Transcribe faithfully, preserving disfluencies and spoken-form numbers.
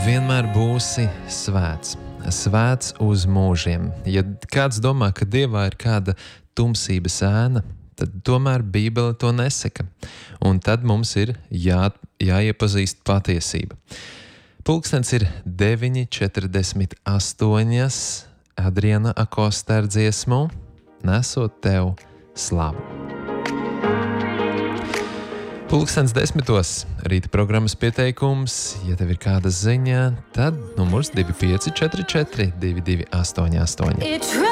vienmēr būsi svēts. Svēts uz mūžiem. Ja kāds domā, ka Dievā ir kāda tumsības ēna, tad tomēr Bībele to nesaka. Un tad mums ir jā, jāiepazīst patiesība. Pulkstens ir deviņi četrdesmit astoņi. Adriana Akosta ar dziesmu Nesot tev slavu. Pulkstens desmitos rīta programmas pieteikums. Ja tev ir kāda ziņa, tad numurs divi pieci četri četri divi divi astoņi astoņi.